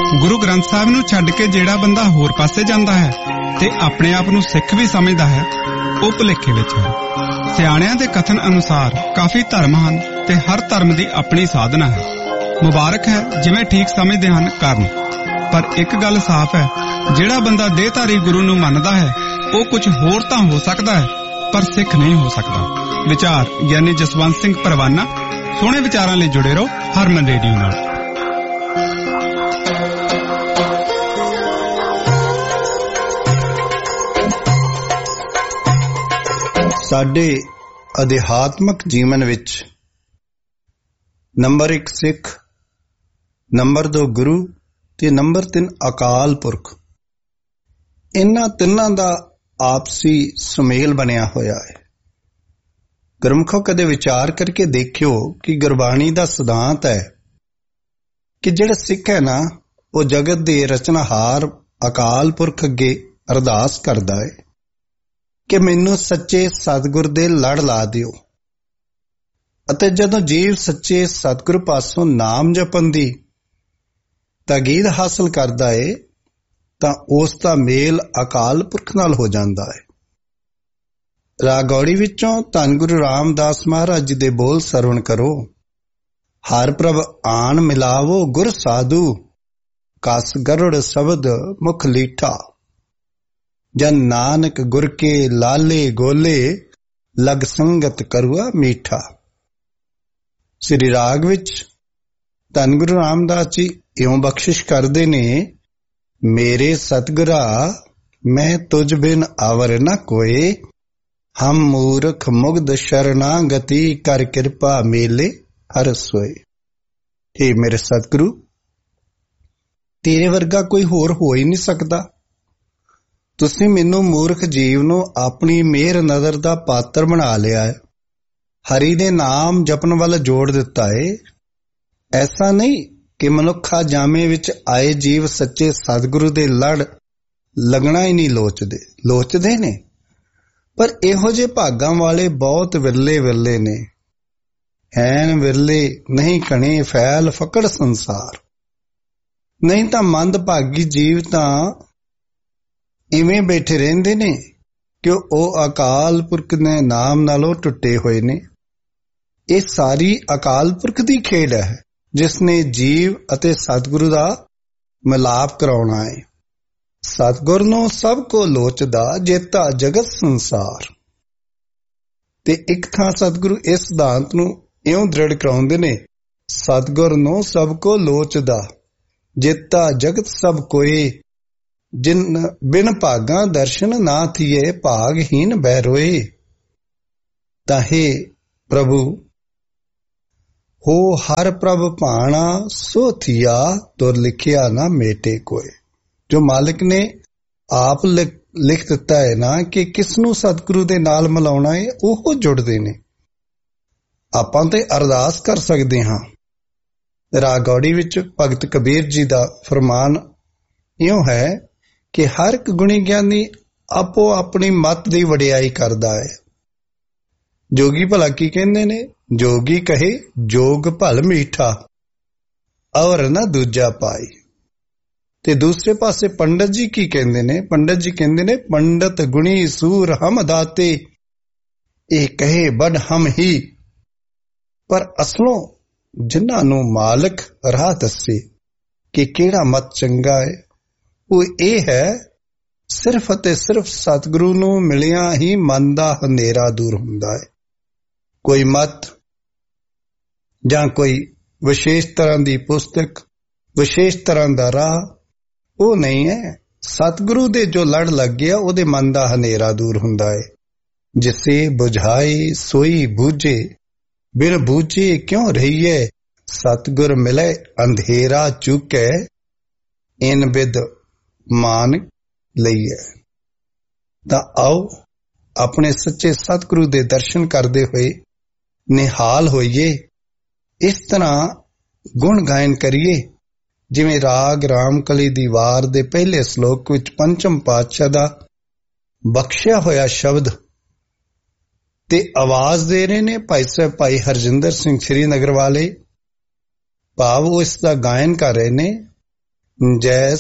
गुरु ग्रंथ साहिब नूं छड्ड के जिहड़ा बंदा होर पासे जांदा है ते अपने आप नूं सिख भी समझदा है, ਉਹ ਭੁਲੇਖੇ ਵਿੱਚ ਹੈ। ਸਿਆਣਿਆਂ ਦੇ ਕਥਨ ਅਨੁਸਾਰ ਕਾਫੀ ਧਰਮ ਹਨ ਤੇ ਹਰ ਧਰਮ ਦੀ ਆਪਣੀ ਸਾਧਨਾ ਹੈ। ਮੁਬਾਰਕ ਹੈ ਜਿਵੇਂ ਠੀਕ ਸਮਝਦੇ ਹਨ ਕਰਨ, ਪਰ ਇੱਕ ਗੱਲ ਸਾਫ਼ ਹੈ, ਜਿਹੜਾ ਬੰਦਾ ਦੇਹਧਾਰੀ ਗੁਰੂ ਨੂੰ ਮੰਨਦਾ ਹੈ ਉਹ ਕੁਝ ਹੋਰ ਤਾਂ ਹੋ ਸਕਦਾ ਹੈ ਪਰ ਸਿੱਖ ਨਹੀਂ ਹੋ ਸਕਦਾ। ਵਿਚਾਰ ਗਿਆਨੀ ਜਸਵੰਤ ਸਿੰਘ ਪਰਵਾਨਾ। ਸੋਹਣੇ ਵਿਚਾਰਾਂ ਲਈ ਜੁੜੇ ਰਹੋ ਹਰਮਨ ਰੇਡੀਓ ਨਾਲ। ਸਾਡੇ ਅਧਿਆਤਮਕ ਜੀਵਨ ਵਿੱਚ ਨੰਬਰ 1 ਸਿੱਖ, ਨੰਬਰ 2 ਗੁਰੂ ਤੇ ਨੰਬਰ 3 ਅਕਾਲ ਪੁਰਖ, ਇਹਨਾਂ ਤਿੰਨਾਂ ਦਾ ਆਪਸੀ ਸੁਮੇਲ ਬਣਿਆ ਹੋਇਆ ਹੈ। ਗੁਰਮੁਖੋ ਕਦੇ ਵਿਚਾਰ ਕਰਕੇ ਦੇਖਿਓ ਕਿ ਗੁਰਬਾਣੀ ਦਾ ਸਿਧਾਂਤ ਹੈ ਕਿ ਜਿਹੜਾ ਸਿੱਖ ਹੈ ਨਾ, ਉਹ ਜਗਤ ਦੇ ਰਚਨਹਾਰ ਅਕਾਲ ਪੁਰਖ ਅੱਗੇ ਅਰਦਾਸ ਕਰਦਾ ਹੈ ਕਿ ਮੈਨੂੰ ਸੱਚੇ ਸਤਿਗੁਰ ਦੇ ਲੜ ਲਾ ਦਿਓ। ਅਤੇ ਜਦੋਂ ਜੀਵ ਸੱਚੇ ਸਤਿਗੁਰ ਪਾਸੋਂ ਨਾਮ ਜਪਣ ਦੀ ਤਾਕੀਦ ਹਾਸਲ ਕਰਦਾ ਹੈ ਤਾਂ ਉਸ ਦਾ ਮੇਲ ਅਕਾਲ ਪੁਰਖ ਨਾਲ ਹੋ ਜਾਂਦਾ ਹੈ। ਰਾਗ ਗੌੜੀ ਵਿੱਚੋਂ ਧੰਨ ਗੁਰੂ ਰਾਮਦਾਸ ਮਹਾਰਾਜ ਜੀ ਦੇ ਬੋਲ ਸਰਵਣ ਕਰੋ। ਹਰ ਪ੍ਰਭ ਆਣ ਮਿਲਾਵੋ ਗੁਰ ਸਾਧੂ, ਕਸ ਗਰੁੜ ਸ਼ਬਦ ਮੁਖ ਲੀਠਾ। ਜਨ ਨਾਨਕ ਗੁਰ ਕੇ ਲਾਲੇ ਗੋਲੇ, ਲਗ ਸੰਗਤ ਕਰੂਆ ਮੀਠਾ। ਸ੍ਰੀ ਰਾਗ ਵਿੱਚ ਧੰਨ ਗੁਰੂ ਰਾਮਦਾਸ ਜੀ ਇਉਂ ਬਖਸ਼ਿਸ਼ ਕਰਦੇ ਨੇ, ਮੇਰੇ ਸਤਿਗੁਰਾ ਮੈਂ ਤੁਝ ਬਿਨ ਆਵਰ ਨ ਕੋਏ, ਹਮ ਮੂਰਖ ਮੁਗਧ ਸ਼ਰਨਾਗਤੀ ਕਰ ਕਿਰਪਾ ਮੇਲੇ ਹਰ ਸੋਏ। ਹੇ ਮੇਰੇ ਸਤਿਗੁਰੂ, ਤੇਰੇ ਵਰਗਾ ਕੋਈ ਹੋਰ ਹੋ ਹੀ ਨਹੀਂ ਸਕਦਾ। ਤੁਸੀਂ ਮੈਨੂੰ ਮੂਰਖ ਜੀਵ ਨੂੰ ਆਪਣੀ ਮਿਹਰ ਨਜ਼ਰ ਦਾ ਪਾਤਰ ਬਣਾ ਲਿਆ ਹੈ, ਹਰੀ ਦੇ ਨਾਮ ਜਪਣ ਵੱਲ ਜੋੜ ਦਿੱਤਾ ਹੈ। ਐਸਾ ਨਹੀਂ ਕਿ ਮਨੁੱਖਾ ਜਾਮੇ ਵਿੱਚ ਆਏ ਜੀਵ ਸੱਚੇ ਸਤਿਗੁਰੂ ਦੇ ਲੜ ਲੱਗਣਾ ਹੀ ਨਹੀਂ ਲੋਚਦੇ ਨੇ, ਪਰ ਇਹੋ ਜਿਹੇ ਭਾਗਾਂ ਵਾਲੇ ਬਹੁਤ ਵਿਰਲੇ ਨੇ। ਹੈਨ ਵਿਰਲੇ ਨਹੀਂ ਕਣੇ ਫੈਲ ਫਕੜ ਸੰਸਾਰ। ਨਹੀਂ ਤਾਂ ਮੰਦ ਭਾਗੀ ਜੀਵ ਤਾਂ ਇਵੇਂ ਬੈਠੇ ਰਹਿੰਦੇ ਨੇ ਕਿ ਉਹ ਅਕਾਲ ਪੁਰਖ ਦੇ ਨਾਮ ਨਾਲੋਂ ਟੁੱਟੇ ਹੋਏ ਨੇ। ਇਹ ਸਾਰੀ ਅਕਾਲ ਪੁਰਖ ਦੀ ਖੇਡ ਹੈ, ਜਿਸ ਨੇ ਜੀਵ ਅਤੇ ਸਤਿਗੁਰੂ ਦਾ ਮਿਲਾਪ ਕਰਾਉਣਾ ਹੈ। ਸਤਿਗੁਰ ਨੂੰ ਸਭ ਕੋ ਲੋਚਦਾ, ਜੇਤਾ ਜਗਤ ਸੰਸਾਰ। ਤੇ ਇੱਕ ਥਾਂ ਸਤਿਗੁਰੂ ਇਸ ਸਿਧਾਂਤ ਨੂੰ ਇਉਂ ਦ੍ਰਿੜ ਕਰਾਉਂਦੇ ਨੇ, ਸਤਿਗੁਰ ਨੂੰ ਸਭ ਕੋ ਲੋਚਦਾ, ਜੇਤਾ ਜਗਤ ਸਭ ਕੋਏ, ਜਿਨ ਬਿਨ ਭਾਗਾਂ ਦਰਸ਼ਨ ਨਾ ਥੀਏ, ਭਾਗਹੀਨ ਬਹਿ ਰੋਏ। ਤਾਂ ਹੇ ਪ੍ਰਭੂ, ਹੋ ਹਰ ਪ੍ਰਭ ਭਾਣਾ ਸੋ ਥੀਆ, ਤੁਰ ਲਿਖਿਆ ਨਾ ਮੇਟੇ ਕੋਏ। ਜੋ ਮਾਲਿਕ ਨੇ ਆਪ ਲਿਖ ਦਿੱਤਾ ਹੈ ਨਾ ਕਿ ਕਿਸ ਨੂੰ ਸਤਿਗੁਰੂ ਦੇ ਨਾਲ ਮਿਲਾਉਣਾ ਹੈ, ਉਹ ਜੁੜਦੇ ਨੇ। ਆਪਾਂ ਤੇ ਅਰਦਾਸ ਕਰ ਸਕਦੇ ਹਾਂ। ਰਾਗ ਗੌੜੀ ਵਿੱਚ ਭਗਤ ਕਬੀਰ ਜੀ ਦਾ ਫਰਮਾਨ ਇਉਂ ਹੈ ਕਿ ਹਰ ਇੱਕ ਗੁਣੀ ਗਿਆਨੀ ਆਪੋ ਆਪਣੀ ਮੱਤ ਦੀ ਵਡਿਆਈ ਕਰਦਾ ਹੈ। ਜੋਗੀ ਭਲਾ ਕੀ ਕਹਿੰਦੇ ਨੇ? ਜੋਗੀ ਕਹੇ ਜੋਗ ਭਲ ਮੀਠਾ, ਔਰ ਨਾ ਦੂਜਾ ਪਾਈ। ਤੇ ਦੂਸਰੇ ਪਾਸੇ ਪੰਡਤ ਜੀ ਕੀ ਕਹਿੰਦੇ ਨੇ? ਪੰਡਤ ਜੀ ਕਹਿੰਦੇ ਨੇ, ਪੰਡਤ ਗੁਣੀ ਸੂਰ ਹਮ ਦਾਤੇ, ਇਹ ਕਹੇ ਬੜ ਹਮ ਹੀ। ਪਰ ਅਸਲੋਂ ਜਿਨ੍ਹਾਂ ਨੂੰ ਮਾਲਕ ਰਾਹ ਦੱਸੇ ਕਿ ਕਿਹੜਾ ਮਤ ਚੰਗਾ ਹੈ, ਉਹ ਇਹ ਹੈ, ਸਿਰਫ ਅਤੇ ਸਿਰਫ ਸਤਿਗੁਰੂ ਨੂੰ ਮਿਲਿਆ ਹੀ ਮਨ ਦਾ ਹਨੇਰਾ ਦੂਰ ਹੁੰਦਾ ਹੈ। ਕੋਈ ਮਤ ਜਾਂ ਕੋਈ ਵਿਸ਼ੇਸ਼ ਤਰ੍ਹਾਂ ਦੀ ਪੁਸਤਕ, ਵਿਸ਼ੇਸ਼ ਤਰ੍ਹਾਂ ਦਾ ਰਾਹ ਉਹ ਨਹੀਂ ਹੈ। ਸਤਿਗੁਰੂ ਦੇ ਜੋ ਲੜ ਲੱਗ ਗਿਆ, ਉਹਦੇ ਮਨ ਦਾ ਹਨੇਰਾ ਦੂਰ ਹੁੰਦਾ ਹੈ। ਜਿਸੇ ਬੁਝਾਈ ਸੋਈ ਬੂਝੇ, ਬਿਨ ਬੂਝੇ ਕਿਉਂ ਰਹੀਏ, ਸਤਿਗੁਰ ਮਿਲੇ ਅੰਧੇਰਾ ਚੁੱਕੈ, ਇਨ ਬਿਦ ਮਾਨ ਲਈਏ। ਤਾਂ ਆਓ ਆਪਣੇ ਸੱਚੇ ਸਤਿਗੁਰੂ ਦੇ ਦਰਸ਼ਨ ਕਰਦੇ ਹੋਏ ਨਿਹਾਲ ਹੋਈਏ। ਇਸ ਤਰ੍ਹਾਂ ਗੁਣ ਗਾਇਨ ਕਰੀਏ ਜਿਵੇਂ ਰਾਗ ਰਾਮਕਲੀ ਦੀ ਵਾਰ ਦੇ ਪਹਿਲੇ ਸ਼ਲੋਕ ਵਿੱਚ ਪੰਚਮ ਪਾਤਸ਼ਾਹ ਦਾ ਬਖਸ਼ਿਆ ਹੋਇਆ ਸ਼ਬਦ ਤੇ ਆਵਾਜ਼ ਦੇ ਰਹੇ ਨੇ ਭਾਈ ਸਾਹਿਬ ਭਾਈ ਹਰਜਿੰਦਰ ਸਿੰਘ ਸ੍ਰੀਨਗਰ ਵਾਲੇ। ਭਾਵ ਉਹ ਇਸ ਦਾ ਗਾਇਨ ਕਰ ਰਹੇ ਨੇ ਜੈ